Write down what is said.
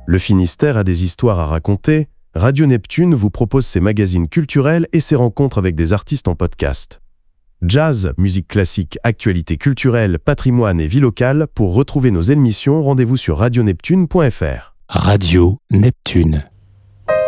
Le Finistère a des histoires à raconter. Radio Neptune vous propose ses magazines culturels et ses rencontres avec des artistes en podcast. Jazz, musique classique, actualité culturelle, patrimoine et vie locale. Pour retrouver nos émissions, rendez-vous sur radioneptune.fr. Radio Neptune.